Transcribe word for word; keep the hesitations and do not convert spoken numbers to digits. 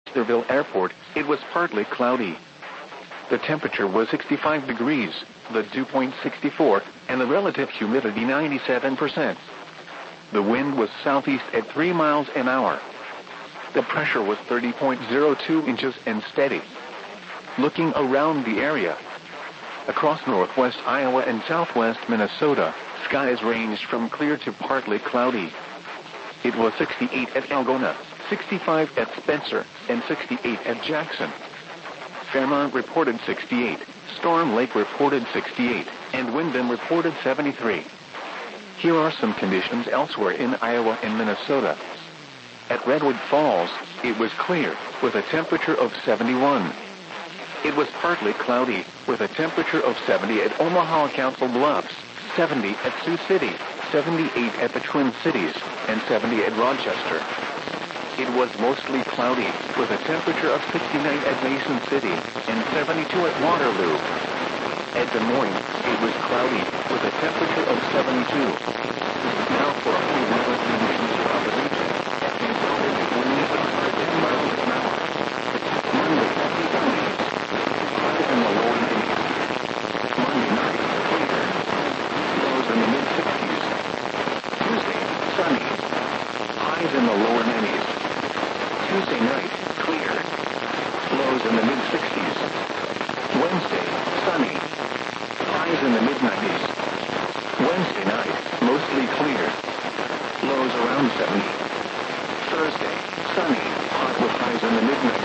Westerville Airport, it was partly cloudy. The temperature was sixty-five degrees, the dew point sixty-four, and the relative humidity ninety-seven percent. The wind was southeast at three miles an hour. The pressure was thirty point zero two inches and steady. Looking around the area, across northwest Iowa and southwest Minnesota, skies ranged from clear to partly cloudy. It was sixty-eight at Algona, sixty-five at Spencer, and sixty-eight at Jackson. Fairmont reported sixty-eight, Storm Lake reported sixty-eight, and Windham reported seventy-three. Here are some conditions elsewhere in Iowa and Minnesota. At Redwood Falls, it was clear, with a temperature of seventy-one. It was partly cloudy, with a temperature of seventy at Omaha Council Bluffs, seventy at Sioux City, seventy-eight at the Twin Cities, and seventy at Rochester. It was mostly cloudy, with a temperature of sixty-nine at Mason City, and seventy-two at Waterloo. At Des Moines, it was cloudy, with a temperature of seventy-two. Now for a few weather conditions throughout the region. Winds are at ten miles an hour. Monday, sunny. Highs in the lower nineties. Monday night, clear. Lows in the mid-sixties. Tuesday, sunny. Highs in the lower nineties. Tuesday night, clear. Lows in the mid-sixties. Wednesday, sunny. Highs in the mid-nineties. Wednesday night, mostly clear. Lows around seventy. Thursday, sunny. Hot with highs in the mid-nineties.